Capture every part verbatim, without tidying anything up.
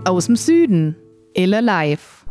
Aus dem Süden. Ille live.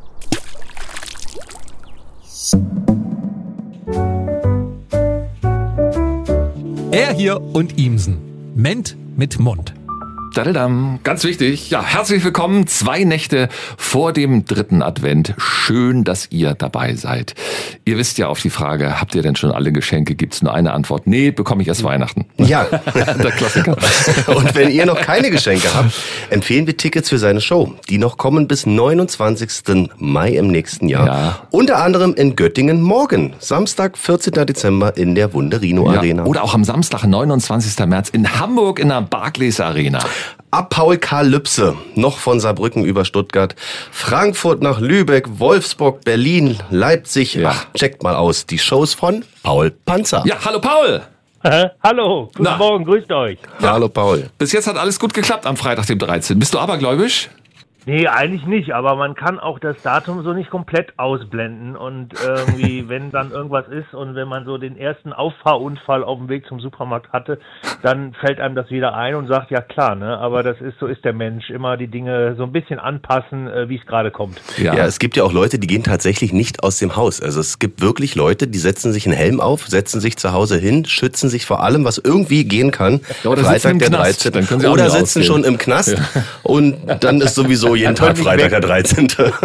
Er hier und Ihmsen. Ment mit Mund. Dadadam. Ganz wichtig. Ja, herzlich willkommen. Zwei Nächte vor dem dritten Advent. Schön, dass ihr dabei seid. Ihr wisst ja auf die Frage, habt ihr denn schon alle Geschenke? Gibt's nur eine Antwort. Nee, bekomme ich erst Weihnachten. Ja. Der Klassiker. Und wenn ihr noch keine Geschenke habt, empfehlen wir Tickets für seine Show. Die noch kommen bis neunundzwanzigsten Mai im nächsten Jahr. Ja. Unter anderem in Göttingen morgen. Samstag, vierzehnten Dezember in der Wunderino Ja. Arena. Oder auch am Samstag, neunundzwanzigsten März in Hamburg in der Barclays Arena. Ab Paul Kalypse, noch von Saarbrücken über Stuttgart, Frankfurt nach Lübeck, Wolfsburg, Berlin, Leipzig. Ja. Ach, checkt mal aus, die Shows von Paul Panzer. Ja, hallo Paul. Hallo, guten Na. Morgen, grüßt euch. Ja. Hallo Paul. Bis jetzt hat alles gut geklappt am Freitag, dem dreizehnten Bist du abergläubisch? Nee, eigentlich nicht, aber man kann auch das Datum so nicht komplett ausblenden und irgendwie, wenn dann irgendwas ist und wenn man so den ersten Auffahrunfall auf dem Weg zum Supermarkt hatte, dann fällt einem das wieder ein und sagt, ja klar, ne, aber das ist, so ist der Mensch, immer die Dinge so ein bisschen anpassen, äh, wie es gerade kommt. Ja. ja, es gibt ja auch Leute, die gehen tatsächlich nicht aus dem Haus. Also es gibt wirklich Leute, die setzen sich einen Helm auf, setzen sich zu Hause hin, schützen sich vor allem, was irgendwie gehen kann. Ja, oder sitzen im Knast, dann können sie auch Oder nicht sitzen ausgehen. schon im Knast und dann ist sowieso jeden Tag Freitag der dreizehnte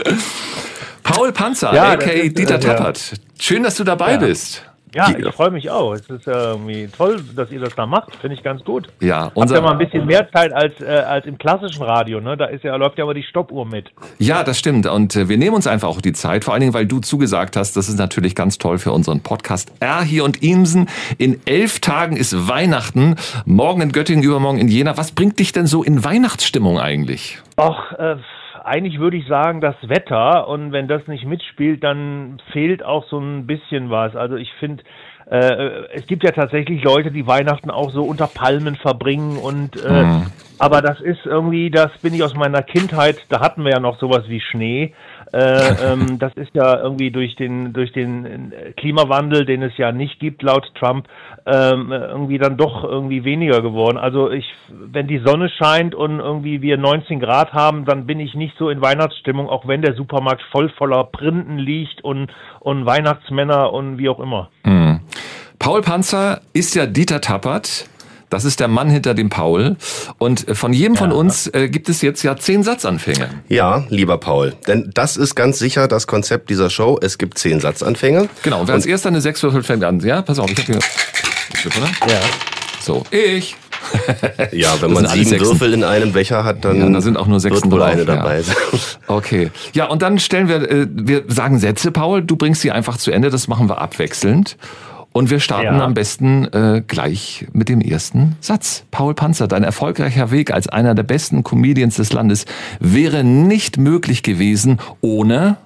Paul Panzer, Ja, a das k a. ist, Dieter äh, Tappert. Schön, dass du dabei Ja. bist. Ja, ich freue mich auch. Es ist äh, irgendwie toll, dass ihr das da macht. Finde ich ganz gut. Ja, Habt unser ja mal ein bisschen mehr Zeit als, äh, als im klassischen Radio, ne? Da ist ja, läuft ja aber die Stoppuhr mit. Ja, das stimmt. Und äh, wir nehmen uns einfach auch die Zeit, vor allen Dingen, weil du zugesagt hast, das ist natürlich ganz toll für unseren Podcast Er hier und Ihmsen. In elf Tagen ist Weihnachten. Morgen in Göttingen, übermorgen in Jena. Was bringt dich denn so in Weihnachtsstimmung eigentlich? Ach, äh, eigentlich würde ich sagen, das Wetter. Und wenn das nicht mitspielt, dann fehlt auch so ein bisschen was. Also ich finde, äh, es gibt ja tatsächlich Leute, die Weihnachten auch so unter Palmen verbringen und äh, Mhm. aber das ist irgendwie, das bin ich aus meiner Kindheit, da hatten wir ja noch sowas wie Schnee. Äh, ähm, das ist ja irgendwie durch den durch den Klimawandel, den es ja nicht gibt laut Trump, ähm, irgendwie dann doch irgendwie weniger geworden. Also ich, wenn die Sonne scheint und irgendwie wir neunzehn Grad haben, dann bin ich nicht so in Weihnachtsstimmung, auch wenn der Supermarkt voll voller Printen liegt und und Weihnachtsmänner und wie auch immer. Mhm. Paul Panzer ist ja Dieter Tappert. Das ist der Mann hinter dem Paul. Und von jedem von uns äh, gibt es jetzt ja zehn Satzanfänge. Ja, lieber Paul, denn das ist ganz sicher das Konzept dieser Show. Es gibt zehn Satzanfänge. Genau, wer als erster eine sechs würfelt, fängt an. Ja, pass auf, ich hab hier... Ja. So, ich. Ja, wenn Das man sind alle sieben Sechsen. Würfel in einem Becher hat, dann Ja, da sind auch nur Sechsen wird wohl drauf, eine ja. dabei sein. Okay. Ja, und dann stellen wir, äh, wir sagen Sätze, Paul, du bringst sie einfach zu Ende, das machen wir abwechselnd. Und wir starten Ja. am besten äh, gleich mit dem ersten Satz. Paul Panzer, dein erfolgreicher Weg als einer der besten Comedians des Landes wäre nicht möglich gewesen ohne...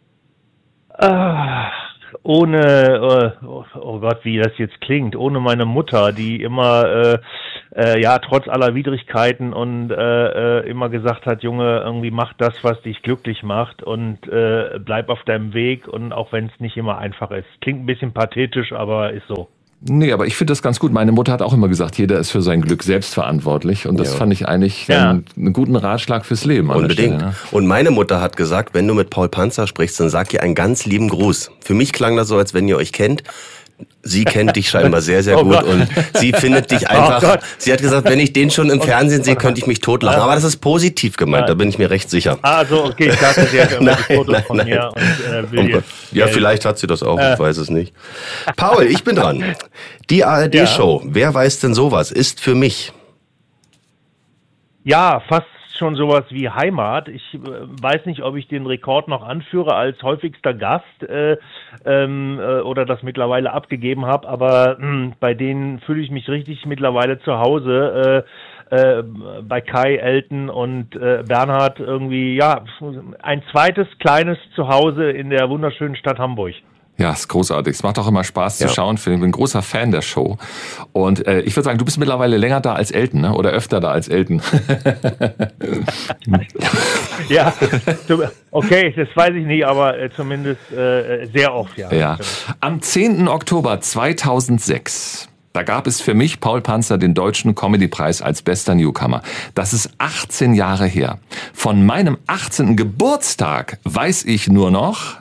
Ah, ohne, äh, oh, oh Gott, wie das jetzt klingt, ohne meine Mutter, die immer, äh, äh, ja, trotz aller Widrigkeiten und äh, äh, immer gesagt hat, Junge, irgendwie mach das, was dich glücklich macht und äh, bleib auf deinem Weg und auch wenn es nicht immer einfach ist. Klingt ein bisschen pathetisch, aber ist so. Nee, aber ich finde das ganz gut. Meine Mutter hat auch immer gesagt, jeder ist für sein Glück selbst verantwortlich. Und das Ja. fand ich eigentlich Ja. einen, einen guten Ratschlag fürs Leben. an der Unbedingt. Stelle, ne? Und meine Mutter hat gesagt, wenn du mit Paul Panzer sprichst, dann sag ihr einen ganz lieben Gruß. Für mich klang das so, als wenn ihr euch kennt. Sie kennt dich scheinbar sehr, sehr Oh gut Gott. und sie findet dich Oh einfach, Gott. sie hat gesagt, wenn ich den schon im Fernsehen sehe, könnte ich mich totlachen. Aber das ist positiv gemeint, da bin ich mir recht sicher. Ah, so, okay, ich dachte, sie hat immer Nein, ein Foto nein, von nein. mir und äh, will Oh jetzt Gott. Ja, Geld. vielleicht hat sie das auch, ich weiß es nicht. Paul, ich bin dran. Die A R D-Show, wer weiß denn sowas, ist für mich. Ja, fast schon sowas wie Heimat. Ich äh, weiß nicht, ob ich den Rekord noch anführe als häufigster Gast äh, ähm, äh, oder das mittlerweile abgegeben habe, aber mh, bei denen fühle ich mich richtig mittlerweile zu Hause. Äh, äh, bei Kai, Elton und äh, Bernhard irgendwie, ja, ein zweites kleines Zuhause in der wunderschönen Stadt Hamburg. Ja, ist großartig. Es macht auch immer Spaß Ja. zu schauen. Ich bin ein großer Fan der Show. Und äh, ich würde sagen, du bist mittlerweile länger da als Elton, ne? Oder öfter da als Elton. Ja, okay, das weiß ich nicht, aber äh, zumindest äh, sehr oft, ja. Ja. Am zehnten Oktober zweitausendsechs Da gab es für mich, Paul Panzer, den Deutschen Comedy-Preis als bester Newcomer. Das ist achtzehn Jahre her. Von meinem achtzehnten Geburtstag weiß ich nur noch...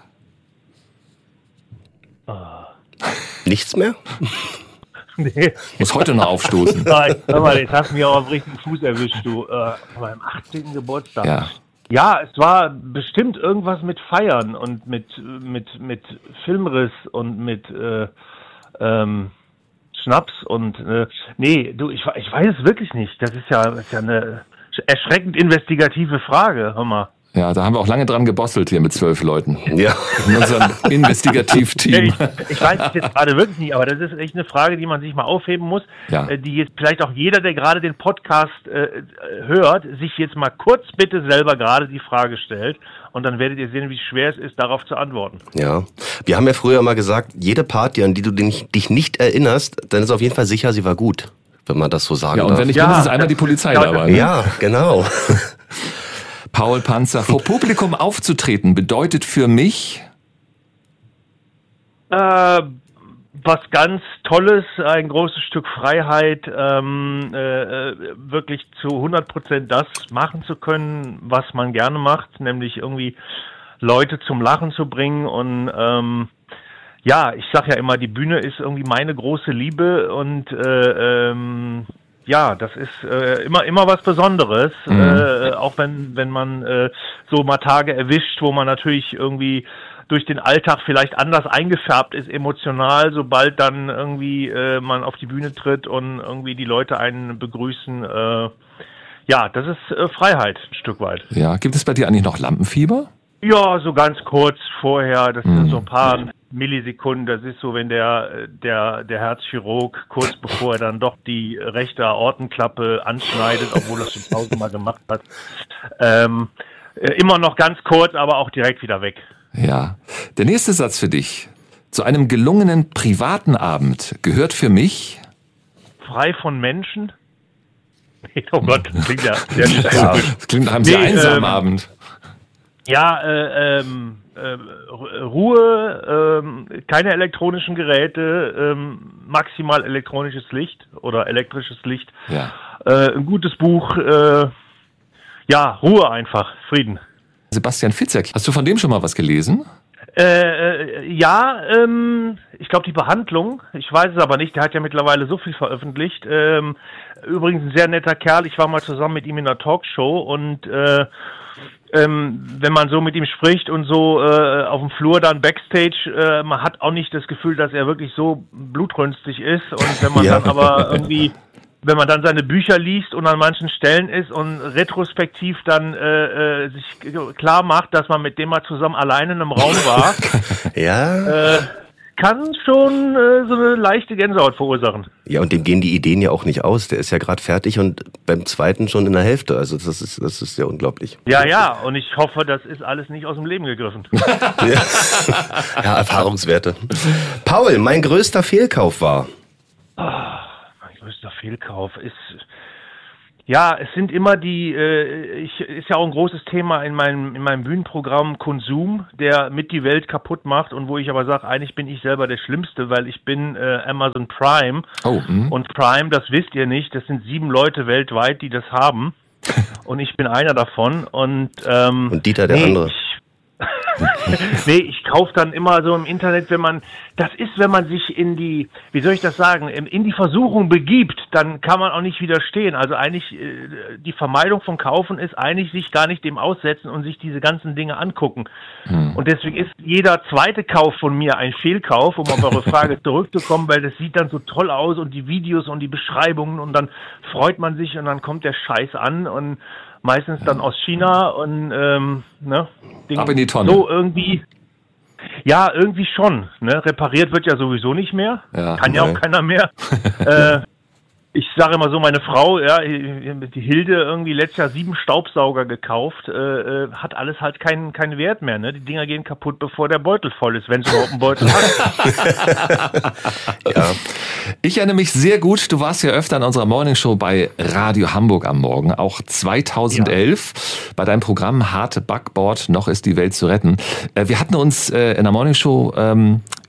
Nichts mehr? Nee. Muss heute noch aufstoßen. Nein, hör mal, jetzt hast du mich auch auf richtigen Fuß erwischt, du. Äh, von meinem achtzehnten Geburtstag. Ja. Ja, es war bestimmt irgendwas mit Feiern und mit, mit, mit Filmriss und mit äh, ähm, Schnaps und äh, nee, du, ich, ich weiß es wirklich nicht. Das ist ja, das ist ja eine erschreckend investigative Frage, hör mal. Ja, da haben wir auch lange dran gebosselt hier mit zwölf Leuten. Ja. In unserem Investigativteam. Ich, ich weiß es jetzt gerade wirklich nicht, aber das ist echt eine Frage, die man sich mal aufheben muss, Ja. äh, die jetzt vielleicht auch jeder, der gerade den Podcast äh, hört, sich jetzt mal kurz bitte selber gerade die Frage stellt und dann werdet ihr sehen, wie schwer es ist, darauf zu antworten. Ja. Wir haben ja früher mal gesagt, jede Party, an die du dich nicht erinnerst, dann ist auf jeden Fall sicher, sie war gut, wenn man das so sagen Ja, und darf. wenn nicht Ja, mindestens einmal die Polizei ja, da war. Ne? Ja, genau. Paul Panzer, vor Publikum aufzutreten bedeutet für mich... Äh, was ganz Tolles, ein großes Stück Freiheit, ähm, äh, wirklich zu hundert Prozent das machen zu können, was man gerne macht, nämlich irgendwie Leute zum Lachen zu bringen und ähm, ja, ich sag ja immer, die Bühne ist irgendwie meine große Liebe und äh, ähm, ja, das ist äh, immer immer was Besonderes, mhm. äh, auch wenn wenn man äh, so mal Tage erwischt, wo man natürlich irgendwie durch den Alltag vielleicht anders eingefärbt ist, emotional, sobald dann irgendwie äh, man auf die Bühne tritt und irgendwie die Leute einen begrüßen. Äh, ja, das ist äh, Freiheit ein Stück weit. Ja, gibt es bei dir eigentlich noch Lampenfieber? Ja, so ganz kurz vorher, das Mhm. sind so ein paar Millisekunden, das ist so, wenn der der der Herzchirurg kurz bevor er dann doch die rechte Aortenklappe anschneidet, obwohl er es schon tausendmal gemacht hat. Ähm, äh, immer noch ganz kurz, aber auch direkt wieder weg. Ja. Der nächste Satz für dich. Zu einem gelungenen privaten Abend gehört für mich... Frei von Menschen? Oh Gott, das klingt ja sehr Ja, das klingt nach einem sehr Nee, einsamen ähm, Abend. Ja, äh, ähm, äh, Ruhe, ähm, keine elektronischen Geräte, ähm, maximal elektronisches Licht oder elektrisches Licht, Ja. äh, ein gutes Buch, äh, ja, Ruhe einfach, Frieden. Sebastian Fitzek, hast du von dem schon mal was gelesen? Äh, äh, ja, ähm, ich glaube die Behandlung, ich weiß es aber nicht, der hat ja mittlerweile so viel veröffentlicht. Ähm, übrigens ein sehr netter Kerl, ich war mal zusammen mit ihm in einer Talkshow und äh, ähm, wenn man so mit ihm spricht und so äh, auf dem Flur dann Backstage, äh, man hat auch nicht das Gefühl, dass er wirklich so blutrünstig ist und wenn man Ja. dann aber irgendwie wenn man dann seine Bücher liest und an manchen Stellen ist und retrospektiv dann äh, äh, sich klar macht, dass man mit dem mal zusammen alleine in einem Raum war, Ja. äh, kann schon äh, so eine leichte Gänsehaut verursachen. Ja, und dem gehen die Ideen ja auch nicht aus. Der ist ja gerade fertig und beim zweiten schon in der Hälfte. Also das ist, das ist ja unglaublich. Ja, ja, und ich hoffe, das ist alles nicht aus dem Leben gegriffen. Ja, ja, Erfahrungswerte. Paul, mein größter Fehlkauf war. Mein größter Fehlkauf ist, ja, es sind immer die, äh, ich, ist ja auch ein großes Thema in meinem, in meinem Bühnenprogramm Konsum, der mit die Welt kaputt macht und wo ich aber sage, eigentlich bin ich selber der Schlimmste, weil ich bin äh, Amazon Prime Oh, hm. und Prime, das wisst ihr nicht, das sind sieben Leute weltweit, die das haben und ich bin einer davon und ähm, Und Dieter der nee, andere. Ich, nee, ich kaufe dann immer so im Internet, wenn man, das ist, wenn man sich in die, wie soll ich das sagen, in die Versuchung begibt, dann kann man auch nicht widerstehen. Also eigentlich, äh, die Vermeidung von Kaufen ist eigentlich sich gar nicht dem aussetzen und sich diese ganzen Dinge angucken. Hm. Und deswegen ist jeder zweite Kauf von mir ein Fehlkauf, um auf eure Frage zurückzukommen, weil das sieht dann so toll aus und die Videos und die Beschreibungen und dann freut man sich und dann kommt der Scheiß an und meistens dann aus China und ähm, ne, Ding, Ab in die Tonne. so irgendwie, ja, irgendwie schon. Ne? Repariert wird ja sowieso nicht mehr, Ja, kann ja nein. auch keiner mehr. äh, ich sage immer so, meine Frau, ja, die Hilde irgendwie letztes Jahr sieben Staubsauger gekauft, äh, äh, hat alles halt keinen keinen Wert mehr. Ne? Die Dinger gehen kaputt, bevor der Beutel voll ist, wenn es überhaupt einen Beutel hat. Ja. Ich erinnere mich sehr gut, du warst ja öfter in unserer Morningshow bei Radio Hamburg am Morgen, auch zweitausendelf, bei deinem Programm Harte Backbord, noch ist die Welt zu retten. Wir hatten uns in der Morningshow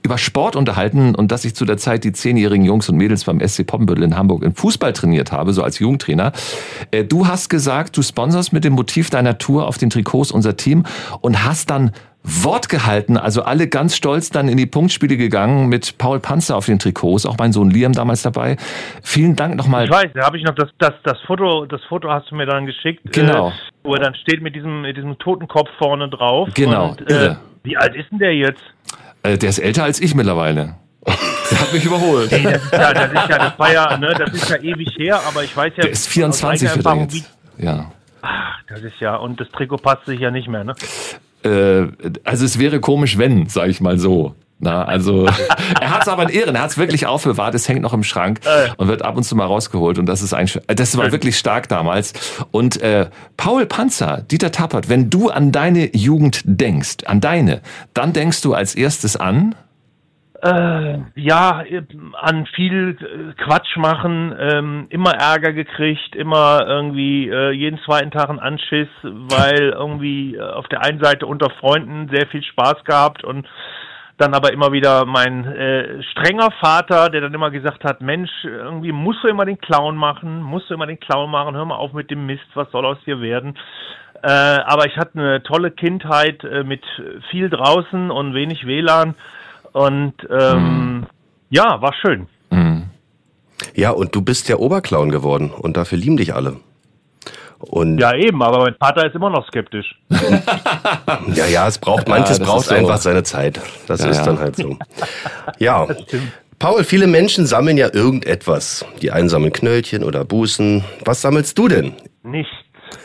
über Sport unterhalten und dass ich zu der Zeit die zehnjährigen Jungs und Mädels beim S C Poppenbüttel in Hamburg im Fußball trainiert habe, so als Jugendtrainer. Äh, du hast gesagt, du sponsorst mit dem Motiv deiner Tour auf den Trikots unser Team und hast dann Wort gehalten, also alle ganz stolz dann in die Punktspiele gegangen mit Paul Panzer auf den Trikots, auch mein Sohn Liam damals dabei. Vielen Dank nochmal. Ich weiß, da habe ich noch das, das, das Foto, das Foto hast du mir dann geschickt, genau. äh, wo er dann steht mit diesem, mit diesem Totenkopf vorne drauf. Genau, und, äh, wie alt ist denn der jetzt? Äh, der ist älter als ich mittlerweile. Der hat mich überholt. Hey, das ist ja, das ist ja, das war ja, ne, das ist ja ewig her, aber ich weiß ja. Der ist vierundzwanzig wird er jetzt. Ja. Ach, das ist ja, und das Trikot passt sich ja nicht mehr, ne? Äh, also es wäre komisch, wenn, sag ich mal so. Na, also er hat es aber in Ehren, er hat es wirklich aufbewahrt, es hängt noch im Schrank und wird ab und zu mal rausgeholt und das ist ein, das war wirklich stark damals. Und äh, Paul Panzer, Dieter Tappert, wenn du an deine Jugend denkst, an deine, dann denkst du als erstes an? Äh, ja, an viel Quatsch machen, ähm, immer Ärger gekriegt, immer irgendwie äh, jeden zweiten Tag einen Anschiss, weil irgendwie auf der einen Seite unter Freunden sehr viel Spaß gehabt und dann aber immer wieder mein äh, strenger Vater, der dann immer gesagt hat, Mensch, irgendwie musst du immer den Clown machen, musst du immer den Clown machen, hör mal auf mit dem Mist, was soll aus dir werden? Äh, aber ich hatte eine tolle Kindheit äh, mit viel draußen und wenig W L A N. Und ähm, mhm. ja, war schön. Mhm. Ja, und du bist ja Oberclown geworden und dafür lieben dich alle. Und ja, eben, aber mein Vater ist immer noch skeptisch. ja, ja, es braucht, manches ja, braucht so. einfach seine Zeit. Das ja, ist ja. dann halt so. Ja, Paul, viele Menschen sammeln ja irgendetwas. Die einen sammeln Knöllchen oder Bußen. Was sammelst du denn? Nichts,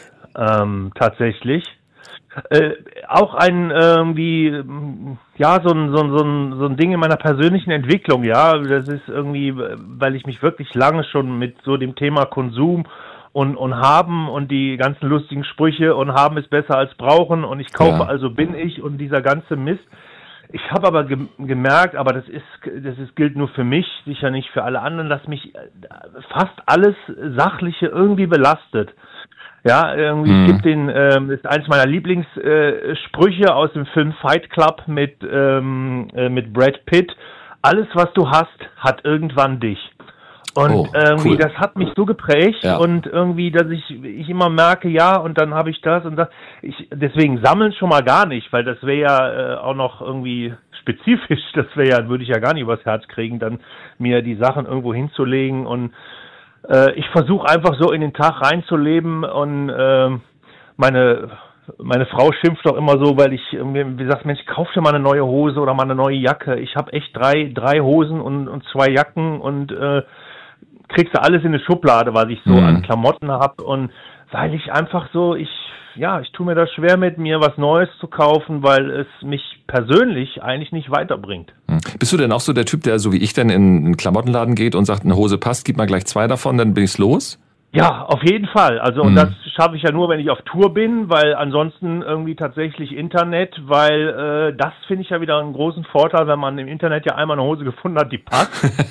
ähm, tatsächlich. Äh, auch ein irgendwie, ja, so ein, so, ein, so, ein, so ein Ding in meiner persönlichen Entwicklung, ja, das ist irgendwie, weil ich mich wirklich lange schon mit so dem Thema Konsum und, und haben und die ganzen lustigen Sprüche und haben ist besser als brauchen und ich kaufe, ja. also bin ich und dieser ganze Mist. Ich habe aber ge- gemerkt, aber das ist, das ist, gilt nur für mich, sicher nicht für alle anderen, dass mich fast alles Sachliche irgendwie belastet. Ja, irgendwie, mhm. es gibt den, ähm, das ist eins meiner Lieblingssprüche äh, aus dem Film Fight Club mit, ähm, äh, mit Brad Pitt. Alles, was du hast, hat irgendwann dich. Und oh, irgendwie, cool. das hat mich so geprägt ja. und irgendwie, dass ich, ich immer merke, ja, und dann habe ich das und das. Ich, deswegen sammeln schon mal gar nicht, weil das wäre ja äh, auch noch irgendwie spezifisch. Das wäre ja, würde ich ja gar nicht übers Herz kriegen, dann mir die Sachen irgendwo hinzulegen und ich versuche einfach so in den Tag reinzuleben und äh, meine meine Frau schimpft doch immer so, weil ich mir wie sagt, Mensch, kauf dir mal eine neue Hose oder mal eine neue Jacke. Ich habe echt drei drei Hosen und, und zwei Jacken und äh, kriegst du alles in eine Schublade, was ich so mhm. an Klamotten habe und weil ich einfach so, ich ja, ich tue mir das schwer mit mir was Neues zu kaufen, weil es mich persönlich eigentlich nicht weiterbringt. Bist du denn auch so der Typ, der so wie ich dann in einen Klamottenladen geht und sagt, eine Hose passt, gib mal gleich zwei davon, dann bin ich's los? Ja, auf jeden Fall. Also und Mhm. das schaffe ich ja nur, wenn ich auf Tour bin, weil ansonsten irgendwie tatsächlich Internet, weil äh, das finde ich ja wieder einen großen Vorteil, wenn man im Internet ja einmal eine Hose gefunden hat, die passt.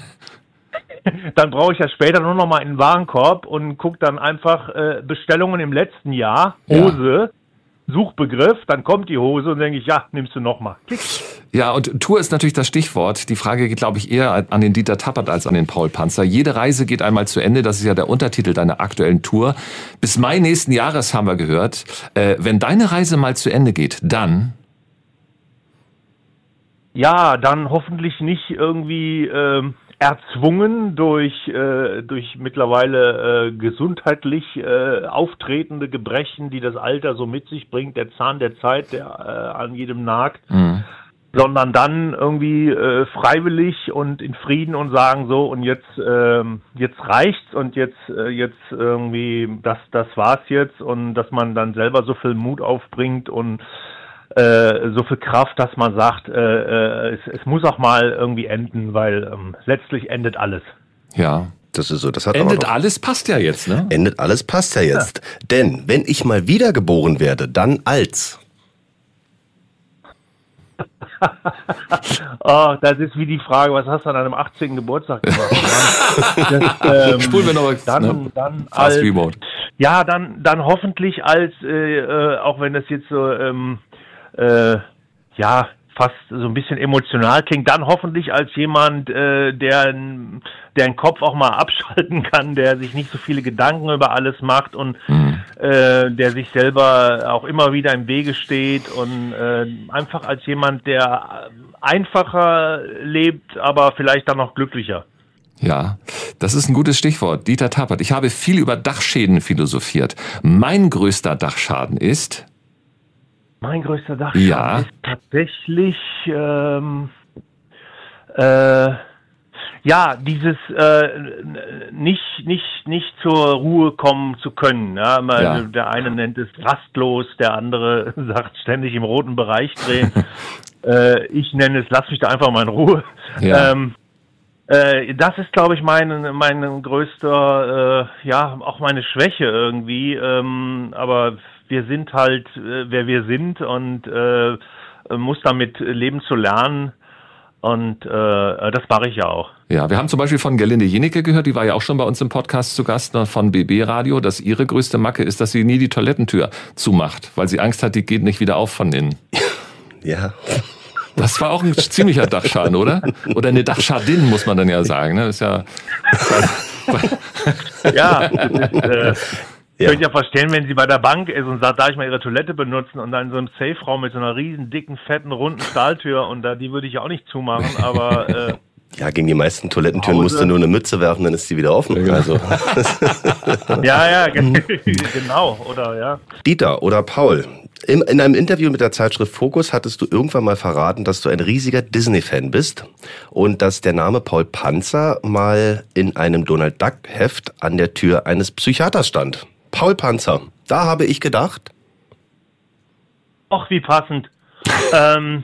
Dann brauche ich ja später nur noch mal in den Warenkorb und gucke dann einfach äh, Bestellungen im letzten Jahr, Hose, ja. Suchbegriff, dann kommt die Hose und denke ich, ja, nimmst du noch mal. Klick. Ja, und Tour ist natürlich das Stichwort. Die Frage geht, glaube ich, eher an den Dieter Tappert als an den Paul Panzer. Jede Reise geht einmal zu Ende, das ist ja der Untertitel deiner aktuellen Tour. Bis Mai nächsten Jahres haben wir gehört. Äh, wenn deine Reise mal zu Ende geht, dann... Ja, dann hoffentlich nicht irgendwie... Ähm, erzwungen durch äh, durch mittlerweile äh, gesundheitlich äh, auftretende Gebrechen, die das Alter so mit sich bringt, der Zahn der Zeit, der äh, an jedem nagt, mhm. sondern dann irgendwie äh, freiwillig und in Frieden und sagen so und jetzt äh, jetzt reicht's und jetzt äh, jetzt irgendwie das das war's jetzt und dass man dann selber so viel Mut aufbringt und Äh, so viel Kraft, dass man sagt, äh, äh, es, es muss auch mal irgendwie enden, weil ähm, letztlich endet alles. Ja, das ist so. Das hat endet aber noch, alles passt ja jetzt, ne? Endet alles passt ja jetzt. Ja. Denn wenn ich mal wiedergeboren werde, dann als... oh, das ist wie die Frage, was hast du an deinem achtzehnten Geburtstag gemacht? das, ähm, Spulen wir noch mal, dann, ne? dann Fast als, Remote. Ja, dann, dann hoffentlich als, äh, äh, auch wenn das jetzt so, ähm, äh, ja, fast so ein bisschen emotional klingt, dann hoffentlich als jemand, äh, der, der den Kopf auch mal abschalten kann, der sich nicht so viele Gedanken über alles macht und mhm. äh, der sich selber auch immer wieder im Wege steht und äh, einfach als jemand, der einfacher lebt, aber vielleicht dann noch glücklicher. Ja, das ist ein gutes Stichwort. Dieter Tappert, ich habe viel über Dachschäden philosophiert. Mein größter Dachschaden ist... Mein größter Dachschaden ja. ist tatsächlich... Ähm, äh, ja, dieses äh, nicht nicht nicht zur Ruhe kommen zu können. Ja, mal, ja. Der eine nennt es rastlos, der andere sagt ständig im roten Bereich drehen. äh, ich nenne es, lass mich da einfach mal in Ruhe. Ja. Ähm, Äh, das ist, glaube ich, mein, mein größter, äh, ja, auch meine Schwäche irgendwie. Ähm, aber wir sind halt, äh, wer wir sind und äh, muss damit leben zu lernen. Und äh, das mache ich ja auch. Ja, wir haben zum Beispiel von Gerlinde Jenecke gehört, die war ja auch schon bei uns im Podcast zu Gast von B B Radio, dass ihre größte Macke ist, dass sie nie die Toilettentür zumacht, weil sie Angst hat, die geht nicht wieder auf von innen. Ja. Das war auch ein ziemlicher Dachschaden, oder? Oder eine Dachschadin, muss man dann ja sagen. Ne? Das ist ja. Ja, das ist, äh, ja. Könnt ihr ja verstehen, wenn sie bei der Bank ist und sagt, darf ich mal ihre Toilette benutzen und dann in so einem Safe-Raum mit so einer riesen, dicken, fetten, runden Stahltür und da die würde ich ja auch nicht zumachen, aber. Äh, Ja, gegen die meisten Toilettentüren musst du nur eine Mütze werfen, dann ist die wieder offen. Ja, also. ja, ja, genau, oder ja. Dieter oder Paul, in, in einem Interview mit der Zeitschrift Focus hattest du irgendwann mal verraten, dass du ein riesiger Disney-Fan bist und dass der Name Paul Panzer mal in einem Donald Duck-Heft an der Tür eines Psychiaters stand. Paul Panzer, da habe ich gedacht. Ach, wie passend. ähm...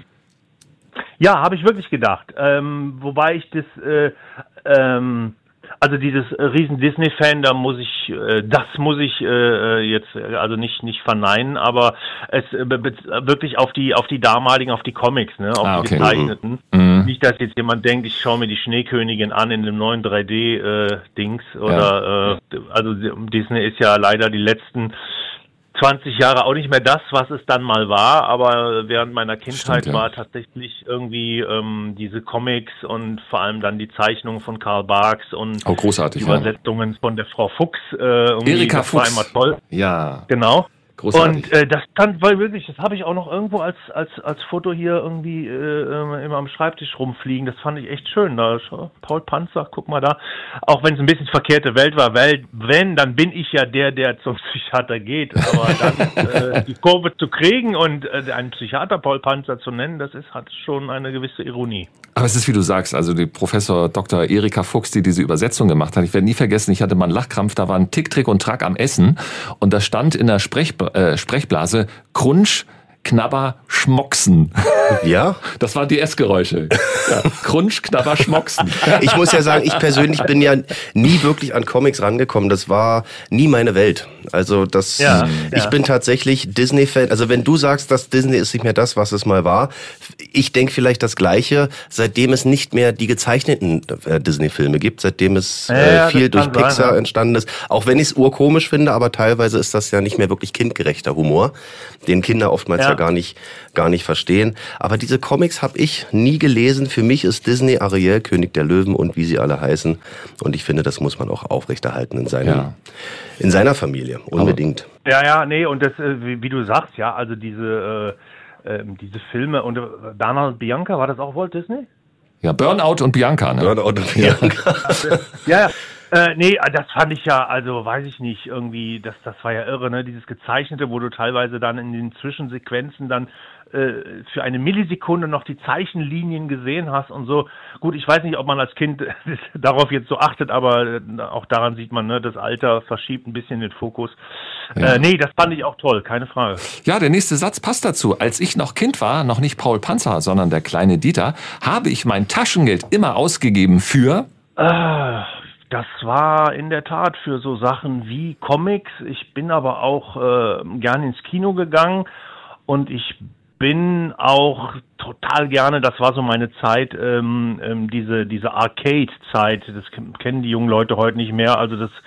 Ja, habe ich wirklich gedacht. Ähm, wobei ich das, äh, ähm, also dieses riesen Disney-Fan, da muss ich, äh, das muss ich äh, jetzt also nicht nicht verneinen, aber es äh, wirklich auf die auf die damaligen, auf die Comics, ne, auf ah, die okay. gezeichneten. Mhm. Nicht, dass jetzt jemand denkt, ich schaue mir die Schneekönigin an in dem neuen drei D-Dings äh, oder ja. äh, also Disney ist ja leider die letzten zwanzig Jahre auch nicht mehr das, was es dann mal war, aber während meiner Kindheit Stimmt, ja. war tatsächlich irgendwie ähm, diese Comics und vor allem dann die Zeichnungen von Karl Barks und oh, großartig, die Übersetzungen ja. von der Frau Fuchs. Äh, irgendwie, Erika das Fuchs. war immer toll. Ja. Genau. Großartig. Und äh, das stand weil wirklich, das habe ich auch noch irgendwo als als als Foto hier irgendwie äh, immer am Schreibtisch rumfliegen. Das fand ich echt schön. Da Paul Panzer, guck mal da. Auch wenn es ein bisschen verkehrte Welt war, weil wenn, dann bin ich ja der, der zum Psychiater geht. Aber dann äh, die Kurve zu kriegen und äh, einen Psychiater Paul Panzer zu nennen, das ist hat schon eine gewisse Ironie. Aber es ist, wie du sagst, also die Professor Doktor Erika Fuchs, die diese Übersetzung gemacht hat. Ich werde nie vergessen, ich hatte mal einen Lachkrampf, da war ein Tick, Trick und Track am Essen und da stand in der Sprech, äh, Sprechblase Crunch, Knabber, Schmocksen. Ja? Das waren die Essgeräusche. Ja. Crunch, Knabber, Schmocksen. Ich muss ja sagen, ich persönlich bin ja nie wirklich an Comics rangekommen. Das war nie meine Welt. Also das, ja, ich ja. bin tatsächlich Disney-Fan. Also wenn du sagst, dass Disney ist nicht mehr das, was es mal war, ich denke vielleicht das Gleiche, seitdem es nicht mehr die gezeichneten äh, Disney-Filme gibt, seitdem es äh, ja, viel durch Pixar sein, ja. entstanden ist. Auch wenn ich es urkomisch finde, aber teilweise ist das ja nicht mehr wirklich kindgerechter Humor, den Kinder oftmals ja, ja gar nicht gar nicht verstehen. Aber diese Comics habe ich nie gelesen. Für mich ist Disney, Ariel, König der Löwen und wie sie alle heißen. Und ich finde, das muss man auch aufrechterhalten in seinem, ja. in seiner Familie. Unbedingt. Aber, ja, ja, nee, und das, wie, wie du sagst, ja, also diese, äh, äh, diese Filme und äh, Donald Bianca, war das auch Walt Disney? Ja, Burnout und Bianca, ne? Burnout und Bianca. ja, ja. Äh, nee, das fand ich ja, also weiß ich nicht, irgendwie, das, das war ja irre, ne? Dieses Gezeichnete, wo du teilweise dann in den Zwischensequenzen dann äh, für eine Millisekunde noch die Zeichenlinien gesehen hast und so. Gut, ich weiß nicht, ob man als Kind darauf jetzt so achtet, aber auch daran sieht man, ne, das Alter verschiebt ein bisschen den Fokus. Ja. Äh, nee, das fand ich auch toll, keine Frage. Ja, der nächste Satz passt dazu. Als ich noch Kind war, noch nicht Paul Panzer, sondern der kleine Dieter, habe ich mein Taschengeld immer ausgegeben für... Äh, Das war in der Tat für so Sachen wie Comics. Ich bin aber auch äh, gerne ins Kino gegangen und ich bin auch total gerne, das war so meine Zeit, ähm, ähm, diese diese Arcade-Zeit, das kennen die jungen Leute heute nicht mehr, also das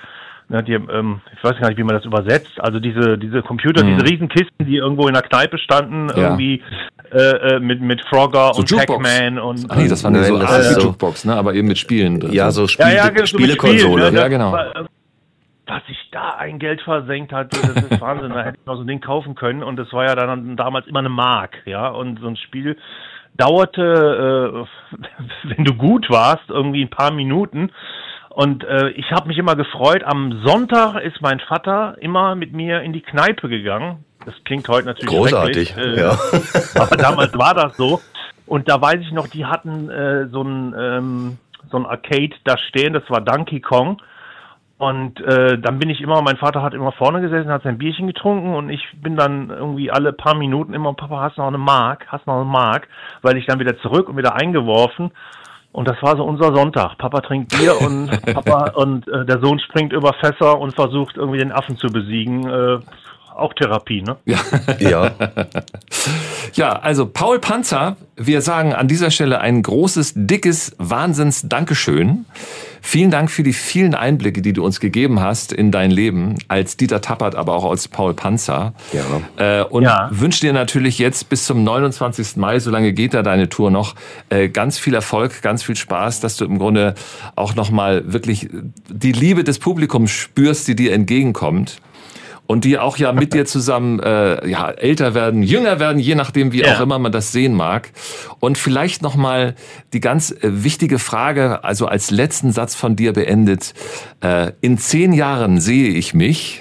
na, die, ähm, ich weiß gar nicht, wie man das übersetzt, also diese diese Computer, Mhm. diese Riesenkisten, die irgendwo in der Kneipe standen, Ja. irgendwie äh, mit mit Frogger So und Jukebox. Pac-Man und Ach nee, das war nicht Nein, so das eine ist so- Jukebox, ne? Aber eben mit Spielen drin. Ja, so Spiel, ja, ja, genau, so mit Spielekonsole. Spielen, ne? Ja, genau. Das war, äh, was ich da ein Geld versenkt hatte, das ist Wahnsinn. Da hätte ich noch so ein Ding kaufen können und das war ja dann damals immer eine Mark, ja. Und so ein Spiel dauerte, äh, wenn du gut warst, irgendwie ein paar Minuten. Und äh, ich habe mich immer gefreut. Am Sonntag ist mein Vater immer mit mir in die Kneipe gegangen. Das klingt heute natürlich Großartig, schrecklich, äh, ja. aber damals war das so. Und da weiß ich noch, die hatten äh, so ein ähm, so ein Arcade da stehen. Das war Donkey Kong. Und äh, dann bin ich immer, mein Vater hat immer vorne gesessen, hat sein Bierchen getrunken und ich bin dann irgendwie alle paar Minuten immer, Papa, hast du noch eine Mark? Hast du noch eine Mark? Weil ich dann wieder zurück und wieder eingeworfen. Und das war so unser Sonntag. Papa trinkt Bier und Papa und äh, der Sohn springt über Fässer und versucht irgendwie den Affen zu besiegen. Äh, auch Therapie, ne? Ja. Ja. Ja, also Paul Panzer, wir sagen an dieser Stelle ein großes, dickes Wahnsinns-Dankeschön. Vielen Dank für die vielen Einblicke, die du uns gegeben hast in dein Leben als Dieter Tappert, aber auch als Paul Panzer. Ja. Äh, und Ja. wünsche dir natürlich jetzt bis zum neunundzwanzigsten Mai, so lange geht da deine Tour noch, äh, ganz viel Erfolg, ganz viel Spaß, dass du im Grunde auch nochmal wirklich die Liebe des Publikums spürst, die dir entgegenkommt. Und die auch ja mit dir zusammen äh, ja älter werden, jünger werden, je nachdem, wie Ja. auch immer man das sehen mag. Und vielleicht nochmal die ganz äh, wichtige Frage, also als letzten Satz von dir beendet. Äh, in zehn Jahren sehe ich mich.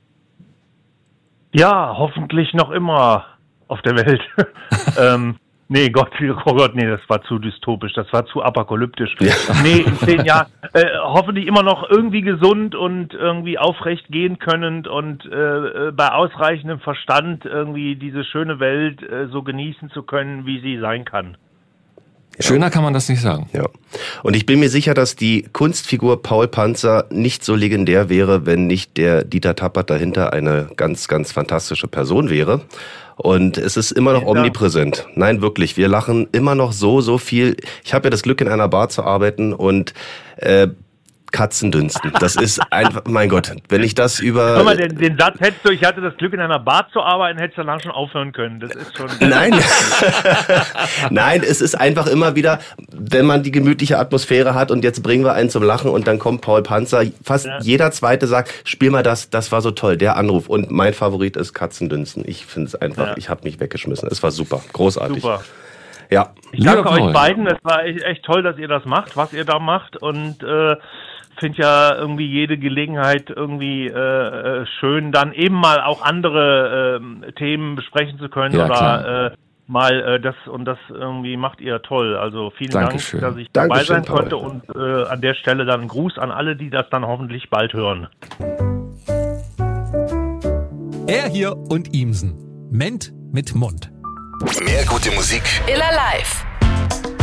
Ja, hoffentlich noch immer auf der Welt. ähm, nee, Gott, oh Gott, nee, das war zu dystopisch, das war zu apokalyptisch. Ja. Nee, in zehn Jahren äh, hoffentlich immer noch irgendwie gesund und irgendwie aufrecht gehen können und äh, bei ausreichendem Verstand irgendwie diese schöne Welt äh, so genießen zu können, wie sie sein kann. Schöner kann man das nicht sagen. Ja. Und ich bin mir sicher, dass die Kunstfigur Paul Panzer nicht so legendär wäre, wenn nicht der Dieter Tappert dahinter eine ganz, ganz fantastische Person wäre. Und es ist immer noch Ja. omnipräsent. Nein, wirklich. Wir lachen immer noch so, so viel. Ich habe ja das Glück, in einer Bar zu arbeiten und äh, Katzendünsten. Das ist einfach, mein Gott, wenn ich das über... Hör mal, den, den Satz hättest du, ich hatte das Glück, in einer Bar zu arbeiten, hättest du dann schon aufhören können. Das ist schon... Nein, nein, es ist einfach immer wieder, wenn man die gemütliche Atmosphäre hat und jetzt bringen wir einen zum Lachen und dann kommt Paul Panzer. Fast Ja. jeder Zweite sagt, spiel mal das, das war so toll, der Anruf. Und mein Favorit ist Katzendünsten. Ich finde es einfach, Ja. ich habe mich weggeschmissen. Es war super, großartig. Super. Ja, Ich danke Lieber Paul. euch beiden. Es war echt, echt toll, dass ihr das macht, was ihr da macht. Und äh, finde ja irgendwie jede Gelegenheit irgendwie äh, äh, schön, dann eben mal auch andere äh, Themen besprechen zu können Ja, oder klar. äh, mal äh, das und das irgendwie macht ihr toll. Also vielen Dankeschön. Dank, dass ich Dankeschön, dabei sein Paul. konnte und äh, an der Stelle dann einen Gruß an alle, die das dann hoffentlich bald hören. Er hier und Imsen. Ment mit Mund. Mehr gute Musik Iller Live.